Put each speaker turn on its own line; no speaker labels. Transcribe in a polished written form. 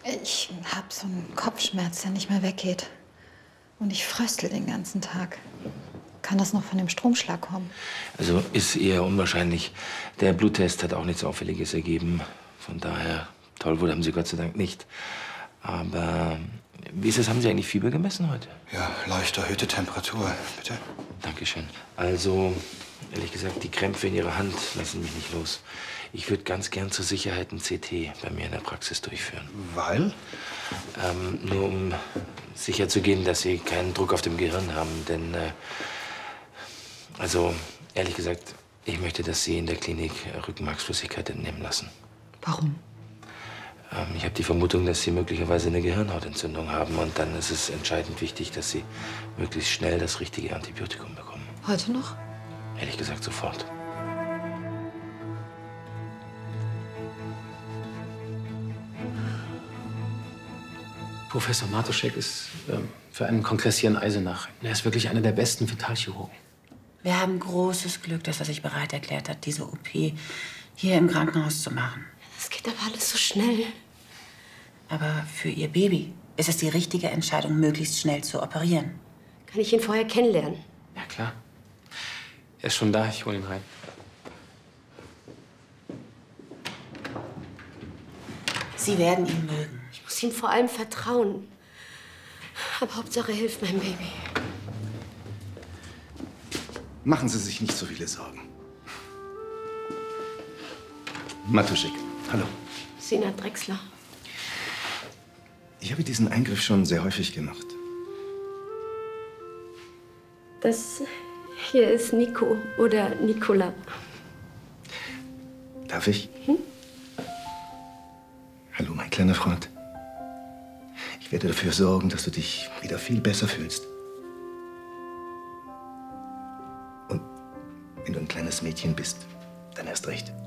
Ich habe so einen Kopfschmerz, der nicht mehr weggeht. Und ich fröstel den ganzen Tag. Kann das noch von dem Stromschlag kommen?
Also ist eher unwahrscheinlich. Der Bluttest hat auch nichts Auffälliges ergeben. Von daher, Tollwut haben Sie Gott sei Dank nicht. Aber wie ist es, haben Sie eigentlich Fieber gemessen heute?
Ja, leicht erhöhte Temperatur, bitte.
Dankeschön. Also, ehrlich gesagt, die Krämpfe in Ihrer Hand lassen mich nicht los. Ich würde ganz gern zur Sicherheit ein CT bei mir in der Praxis durchführen.
Weil?
Nur um sicherzugehen, dass Sie keinen Druck auf dem Gehirn haben. Denn, also, ehrlich gesagt, ich möchte, dass Sie in der Klinik Rückenmarksflüssigkeit entnehmen lassen.
Warum?
Ich habe die Vermutung, dass Sie möglicherweise eine Gehirnhautentzündung haben. Und dann ist es entscheidend wichtig, dass Sie möglichst schnell das richtige Antibiotikum bekommen.
Heute noch?
Ehrlich gesagt, sofort.
Professor Matuschek ist für einen Kongress hier in Eisenach. Er ist wirklich einer der besten Vitalchirurgen.
Wir haben großes Glück, dass er sich bereit erklärt hat, diese OP hier im Krankenhaus zu machen.
Das geht aber alles so schnell.
Aber für Ihr Baby ist es die richtige Entscheidung, möglichst schnell zu operieren.
Kann ich ihn vorher kennenlernen?
Ja, klar. Er ist schon da. Ich hole ihn rein.
Sie werden ihn mögen.
Ich muss ihm vor allem vertrauen. Aber Hauptsache, er hilft meinem Baby.
Machen Sie sich nicht so viele Sorgen. Matuschek, hallo.
Senat Drechsler.
Ich habe diesen Eingriff schon sehr häufig gemacht.
Das hier ist Nico oder Nicola.
Darf ich? Hallo, mein kleiner Freund. Ich werde dafür sorgen, dass du dich wieder viel besser fühlst. Und wenn du ein kleines Mädchen bist, dann erst recht.